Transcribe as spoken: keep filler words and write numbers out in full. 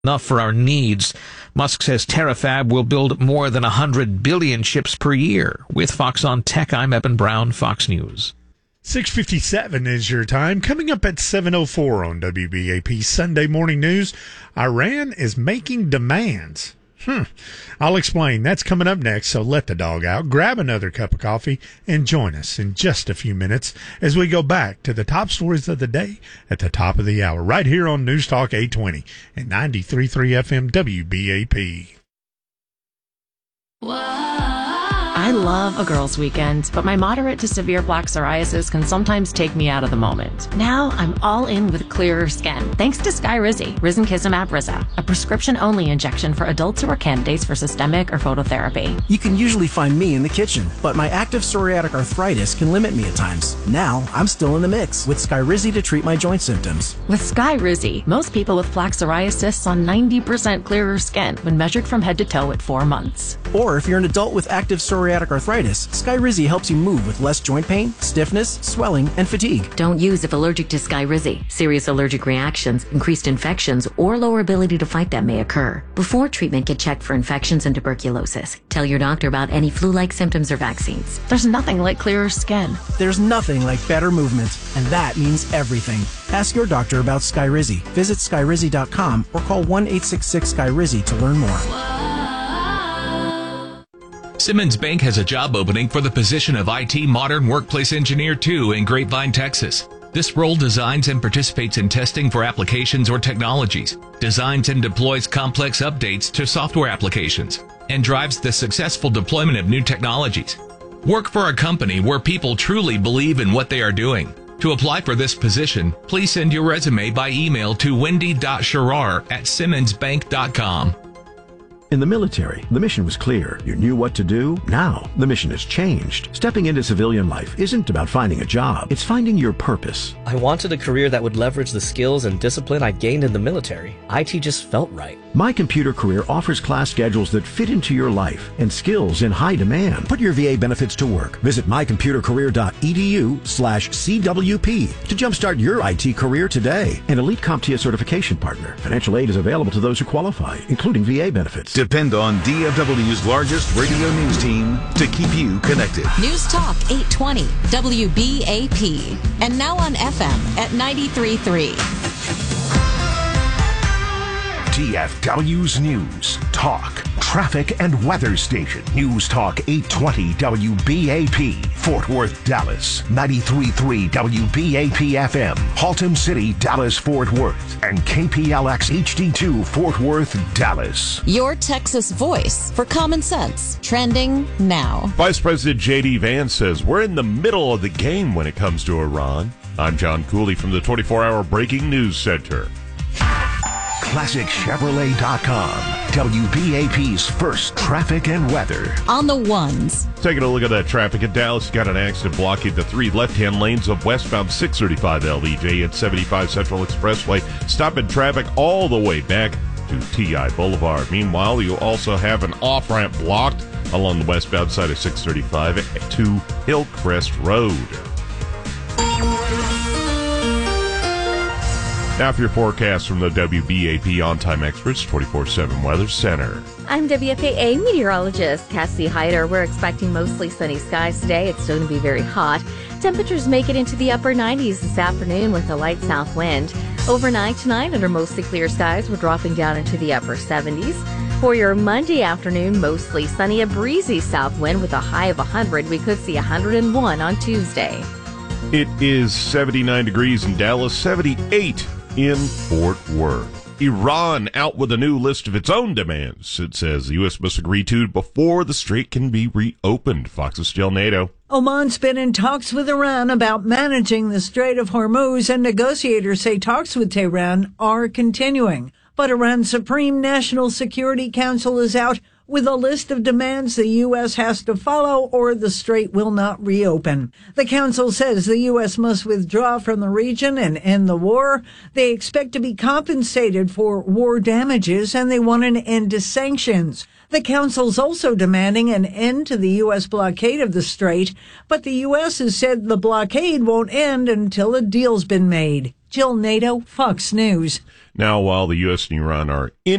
enough for our needs. Musk says Terafab will build more than one hundred billion chips per year. With Fox on Tech, I'm Eben Brown, Fox News. six fifty-seven is your time. Coming up at seven oh four on W B A P Sunday Morning News, Iran is making demands. Hmm. I'll explain. That's coming up next, so let the dog out. Grab another cup of coffee and join us in just a few minutes as we go back to the top stories of the day at the top of the hour, right here on News Talk eight twenty and ninety-three point three F M W B A P. I love a girls' weekend, but my moderate to severe plaque psoriasis can sometimes take me out of the moment. Now I'm all in with clearer skin, thanks to Skyrizi, Risankizumab Riza, a prescription-only injection for adults who are candidates for systemic or phototherapy. You can usually find me in the kitchen, but my active psoriatic arthritis can limit me at times. Now I'm still in the mix with Skyrizi to treat my joint symptoms. With Skyrizi, most people with plaque psoriasis saw ninety percent clearer skin when measured from head to toe at four months. Or if you're an adult with active psoriatic arthritis, Skyrizi helps you move with less joint pain, stiffness, swelling, and fatigue. Don't use if allergic to Skyrizi. Serious allergic reactions, increased infections, or lower ability to fight them may occur. Before treatment, get checked for infections and tuberculosis. Tell your doctor about any flu-like symptoms or vaccines. There's nothing like clearer skin. There's nothing like better movement, and that means everything. Ask your doctor about Skyrizi. Visit Skyrizi dot com or call one eight six six Skyrizi to learn more. Simmons Bank has a job opening for the position of I T Modern Workplace Engineer two in Grapevine, Texas. This role designs and participates in testing for applications or technologies, designs and deploys complex updates to software applications, and drives the successful deployment of new technologies. Work for a company where people truly believe in what they are doing. To apply for this position, please send your resume by email to wendy dot sherrar at simmons bank dot com. In the military, the mission was clear. You knew what to do. Now, the mission has changed. Stepping into civilian life isn't about finding a job. It's finding your purpose. I wanted a career that would leverage the skills and discipline I gained in the military. I T just felt right. My Computer Career offers class schedules that fit into your life and skills in high demand. Put your V A benefits to work. Visit my computer career dot e d u slash C W P to jumpstart your I T career today. An Elite CompTIA certification partner. Financial aid is available to those who qualify, including V A benefits. Depend on D F W's largest radio news team to keep you connected. News Talk eight twenty W B A P. And now on F M at ninety-three point three. D F W's News, Talk, Traffic, and Weather Station. News Talk eight twenty W B A P. Fort Worth, Dallas. ninety-three point three W B A P F M. Haltom City, Dallas, Fort Worth. And K P L X H D two, Fort Worth, Dallas. Your Texas voice for common sense. Trending now. Vice President J D. Vance says we're in the middle of the game when it comes to Iran. I'm John Cooley from the twenty-four hour Breaking News Center. Classic Chevrolet dot com. W B A P's first traffic and weather. On the ones. Taking a look at that traffic in Dallas. Got an accident blocking the three left-hand lanes of westbound six thirty-five L B J and seventy-five Central Expressway. Stopping traffic all the way back to T I Boulevard. Meanwhile, you also have an off-ramp blocked along the westbound side of six thirty-five to Hillcrest Road. Now for your forecast from the W B A P On-Time Experts twenty-four seven Weather Center. I'm W F A A meteorologist Cassie Hyder. We're expecting mostly sunny skies today. It's still going to be very hot. Temperatures make it into the upper nineties this afternoon with a light south wind. Overnight tonight, under mostly clear skies, we're dropping down into the upper seventies. For your Monday afternoon, mostly sunny, a breezy south wind with a high of one hundred. We could see one hundred one on Tuesday. It is seventy-nine degrees in Dallas, seventy-eight in Fort Worth. Iran out with a new list of its own demands. It says the U S must agree to before the strait can be reopened. Fox's Jill Nato. Oman's been in talks with Iran about managing the Strait of Hormuz, and negotiators say talks with Tehran are continuing. But Iran's Supreme National Security Council is out with a list of demands the U S has to follow or the strait will not reopen. The council says the U S must withdraw from the region and end the war. They expect to be compensated for war damages, and they want an end to sanctions. The council's also demanding an end to the U S blockade of the strait, but the U S has said the blockade won't end until a deal's been made. Jill Nato, Fox News. Now, while the U S and Iran are in